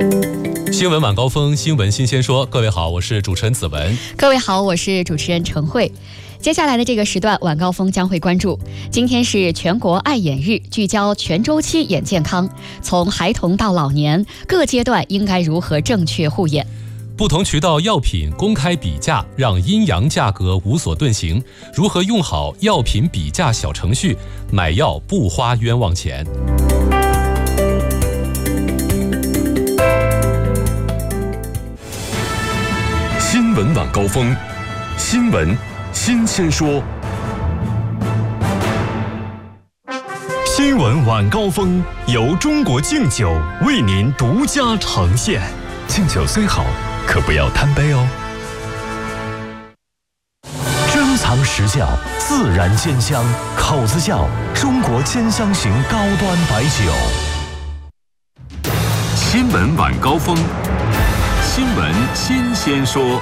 新闻晚高峰，新闻新鲜说。各位好，我是主持人子文。 各位好，我是主持人陈慧。接下来的这个时段，晚高峰将会关注：今天是全国爱眼日，聚焦全周期眼健康，从孩童到老年，各阶段应该如何正确护眼。 不同渠道药品公开比价，让阴阳价格无所遁形。如何用好药品比价小程序，买药不花冤枉钱。 新闻晚高峰，新闻新鲜说。新闻晚高峰由中国敬酒为您独家呈现。敬酒虽好，可不要贪杯哦。珍藏实窖，自然煎香，口子窖中国煎香型高端白酒。新闻晚高峰，新闻新鲜说。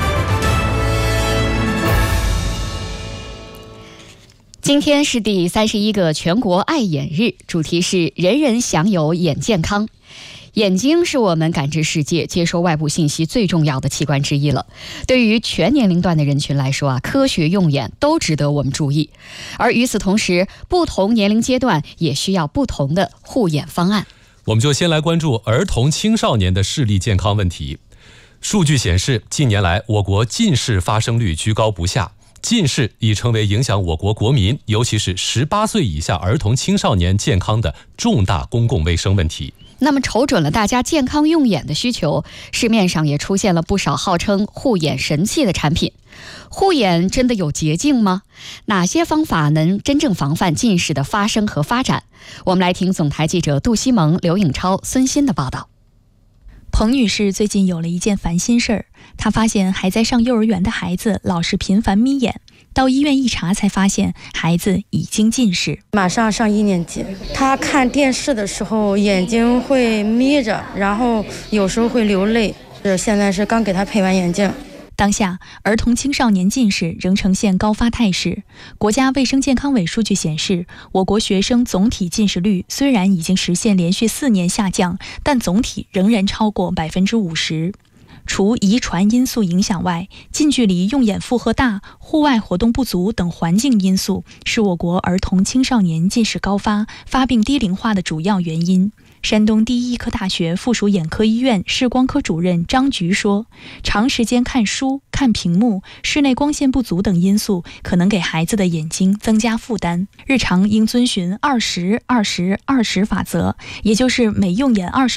今天是第31个全国爱眼日，主题是人人享有眼健康。眼睛是我们感知世界、接收外部信息最重要的器官之一了。对于全年龄段的人群来说科学用眼都值得我们注意。而与此同时，不同年龄阶段也需要不同的护眼方案。 我们就先来关注儿童青少年的视力健康问题。数据显示，近年来我国近视发生率居高不下。近视已成为影响我国国民，尤其是18岁以下儿童青少年健康的重大公共卫生问题。 那么瞅准了大家健康用眼的需求，市面上也出现了不少号称护眼神器的产品。护眼真的有捷径吗？哪些方法能真正防范近视的发生和发展？我们来听总台记者杜西蒙、刘颖超、孙鑫的报道。 彭女士最近有了一件烦心事儿，她发现还在上幼儿园的孩子老是频繁眯眼，到医院一查才发现孩子已经近视。 马上上1年级，他看电视的时候眼睛会眯着，然后有时候会流泪，现在是刚给他配完眼镜。 当下，儿童青少年近视仍呈现高发态势。国家卫生健康委数据显示，我国学生总体近视率虽然已经实现连续4年下降，但总体仍然超过50%。除遗传因素影响外，近距离用眼负荷大、户外活动不足等环境因素是我国儿童青少年近视高发、发病低龄化的主要原因。山东第一医科大学附属眼科医院视光科主任张菊说，长时间看书、看屏幕、室内光线不足等因素可能给孩子的眼睛增加负担，日常应遵循20-20-20法则，也就是每用眼20